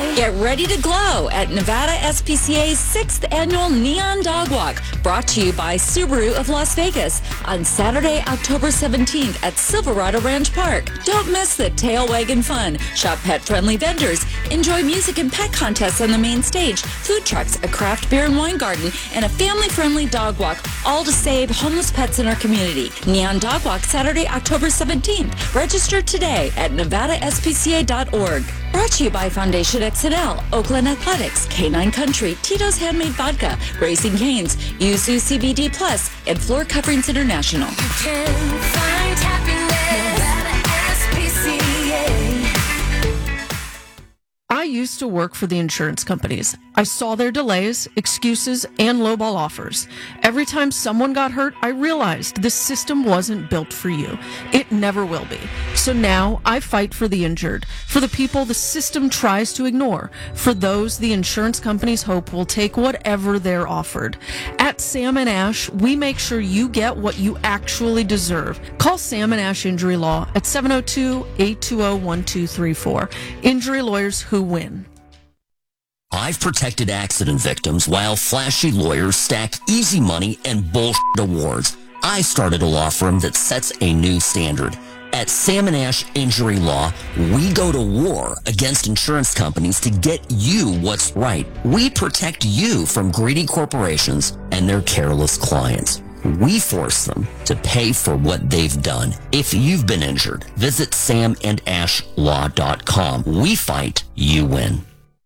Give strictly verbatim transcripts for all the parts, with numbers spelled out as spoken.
Get ready to glow at Nevada S P C A's sixth Annual Neon Dog Walk, brought to you by Subaru of Las Vegas on Saturday, October seventeenth at Silverado Ranch Park. Don't miss the tail wagging fun. Shop pet-friendly vendors. Enjoy music and pet contests on the main stage, food trucks, a craft beer and wine garden, and a family-friendly dog walk, all to save homeless pets in our community. Neon Dog Walk, Saturday, October seventeenth. Register today at nevada s p c a dot org. Brought to you by Foundation X N L, Oakland Athletics, K nine Country, Tito's Handmade Vodka, Raising Cane's, Yuzu C B D Plus, and Floor Coverings International. You can find happiness at S P C A. I used to work for the insurance companies. I saw their delays, excuses, and lowball offers. Every time someone got hurt, I realized this system wasn't built for you. It never will be. So now I fight for the injured, for the people the system tries to ignore, for those the insurance companies hope will take whatever they're offered. At Sam and Ash, we make sure you get what you actually deserve. Call Sam and Ash Injury Law at seven oh two, eight two oh, one two three four. Injury lawyers who win. I've protected accident victims while flashy lawyers stack easy money and bullshit awards. I started a law firm that sets a new standard. At Sam and Ash Injury Law, we go to war against insurance companies to get you what's right. We protect you from greedy corporations and their careless clients. We force them to pay for what they've done. If you've been injured, visit sam and ash law dot com. We fight, you win.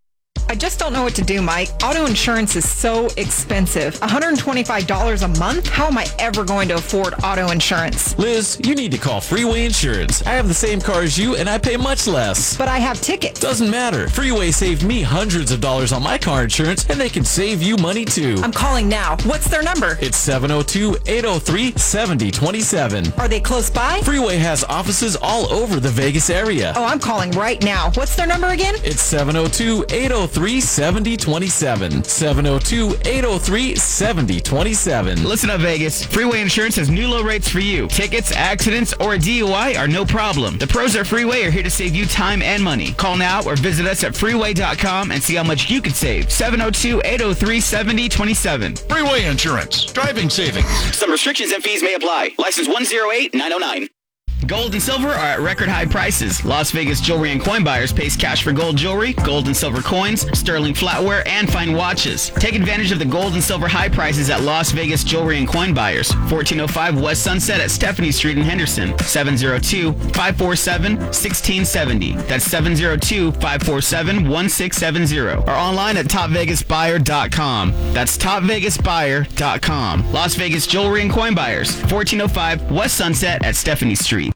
I just don't know what to do, Mike. Auto insurance is so expensive. one hundred twenty-five dollars a month? How am I ever going to afford auto insurance? Liz, you need to call Freeway Insurance. I have the same car as you, and I pay much less. But I have tickets. Doesn't matter. Freeway saved me hundreds of dollars on my car insurance, and they can save you money, too. I'm calling now. What's their number? It's seven oh two, eight oh three, seven oh two seven. Are they close by? Freeway has offices all over the Vegas area. Oh, I'm calling right now. What's their number again? It's seven oh two, eight oh three, seven oh two seven. seven oh two, eight oh three, seven oh two seven. Listen up, Vegas. Freeway Insurance has new low rates for you. Tickets, accidents, or a D U I are no problem. The pros at Freeway are here to save you time and money. Call now or visit us at freeway dot com and see how much you could save. seven oh two, eight oh three, seven oh two seven. Freeway Insurance. Driving savings. Some restrictions and fees may apply. License one oh eight nine oh nine. Gold and silver are at record high prices. Las Vegas Jewelry and Coin Buyers pays cash for gold jewelry, gold and silver coins, sterling flatware, and fine watches. Take advantage of the gold and silver high prices at Las Vegas Jewelry and Coin Buyers. fourteen oh five West Sunset at Stephanie Street in Henderson. seven oh two, five four seven, one six seven oh. That's seven oh two, five four seven, one six seven oh. Or online at top vegas buyer dot com. That's top vegas buyer dot com. Las Vegas Jewelry and Coin Buyers. fourteen oh five West Sunset at Stephanie Street.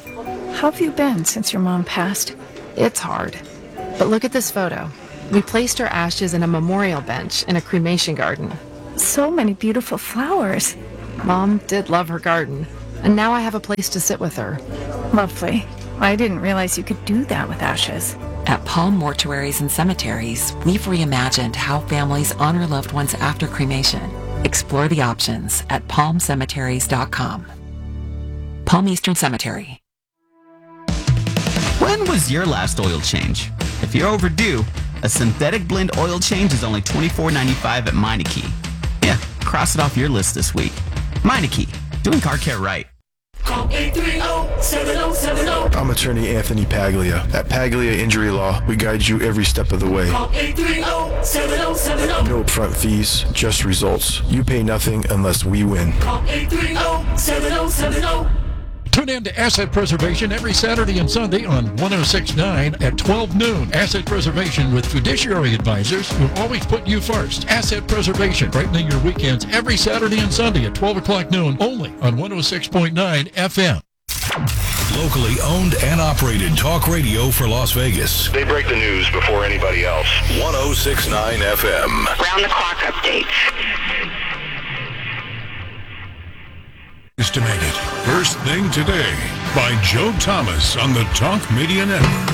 How have you been since your mom passed? It's hard. But look at this photo. We placed her ashes in a memorial bench in a cremation garden. So many beautiful flowers. Mom did love her garden, and now I have a place to sit with her. Lovely. I didn't realize you could do that with ashes. At Palm Mortuaries and Cemeteries, we've reimagined how families honor loved ones after cremation. Explore the options at palm cemeteries dot com. Palm Eastern Cemetery. When was your last oil change? If you're overdue, a synthetic blend oil change is only twenty-four ninety-five at Meineke. Yeah, cross it off your list this week. Meineke, doing car care right. Call eight three zero, seven zero seven zero. I'm attorney Anthony Paglia. At Paglia Injury Law, we guide you every step of the way. Call eight three zero, seven zero seven zero. No upfront fees, just results. You pay nothing unless we win. Call eight three zero, seven zero seven zero. Tune in to Asset Preservation every Saturday and Sunday on one oh six point nine at twelve noon. Asset Preservation with fiduciary advisors who always put you first. Asset Preservation, brightening your weekends every Saturday and Sunday at twelve o'clock noon, only on one oh six point nine F M. Locally owned and operated talk radio for Las Vegas. They break the news before anybody else. one oh six point nine F M. Round-the-clock updates. Estimated. First Thing Today by Joe Thomas on the Talk Media Network.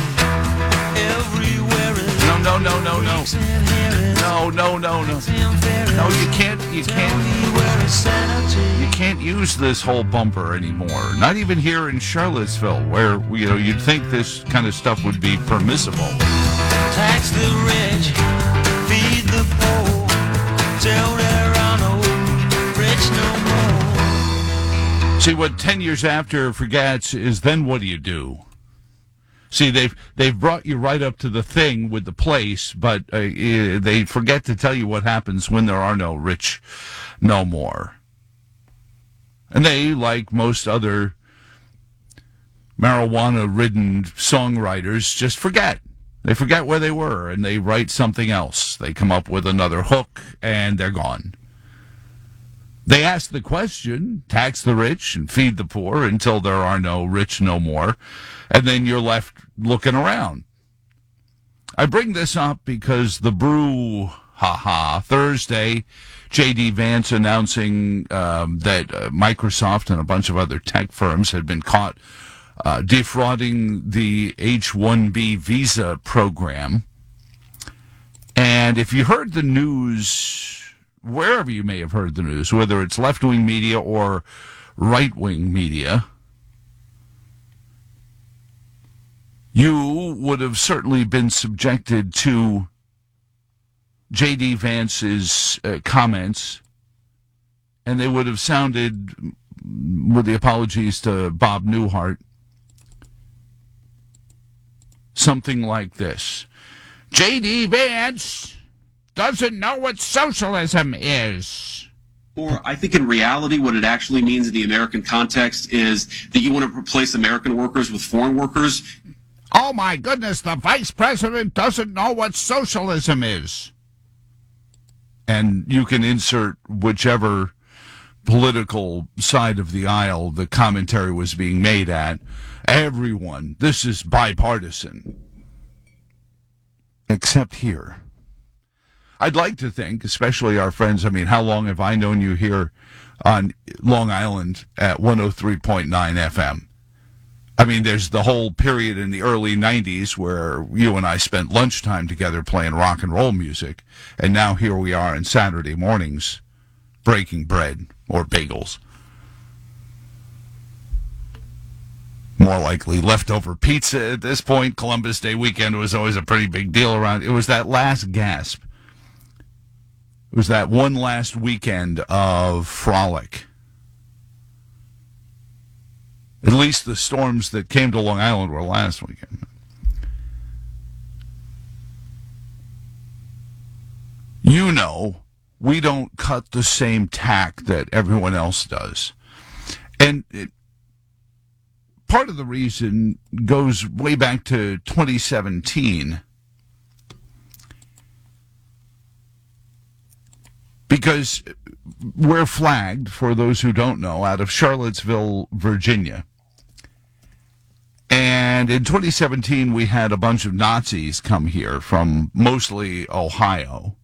No, no, no, no, no. No, no, no, no. No, you can't, you can't, you can't use this whole bumper anymore. Not even here in Charlottesville, where, you know, you'd think this kind of stuff would be permissible. Tax the rich, feed the poor, till there are no rich no more. See, what ten years after forgets is then what do you do? See, they've they've brought you right up to the thing with the place, but uh, they forget to tell you what happens when there are no rich no more. And they, like most other marijuana-ridden songwriters, just forget. They forget where they were, and they write something else. They come up with another hook, and they're gone. They ask the question, tax the rich and feed the poor until there are no rich no more, and then you're left looking around. I bring this up because the brew, haha, Thursday, J D. Vance announcing um, that uh, Microsoft and a bunch of other tech firms had been caught uh, defrauding the H one B visa program. And if you heard the news, wherever you may have heard the news, whether it's left-wing media or right-wing media, you would have certainly been subjected to J D. Vance's uh, comments, and they would have sounded, with the apologies to Bob Newhart, something like this. J D. Vance doesn't know what socialism is. Or I think in reality what it actually means in the American context is that you want to replace American workers with foreign workers. Oh my goodness, the vice president doesn't know what socialism is. And you can insert whichever political side of the aisle the commentary was being made at. Everyone, this is bipartisan. Except here. I'd like to think, especially our friends, I mean, how long have I known you here on Long Island at one oh three point nine F M? I mean, there's the whole period in the early nineties where you and I spent lunchtime together playing rock and roll music, and now here we are on Saturday mornings breaking bread or bagels. More likely leftover pizza at this point. Columbus Day weekend was always a pretty big deal around. It was that last gasp. It was that one last weekend of frolic. At least the storms that came to Long Island were last weekend. You know, we don't cut the same tack that everyone else does. And it, part of the reason goes way back to twenty seventeen. Because we're flagged, for those who don't know, out of Charlottesville, Virginia. And in twenty seventeen, we had a bunch of Nazis come here from mostly Ohio.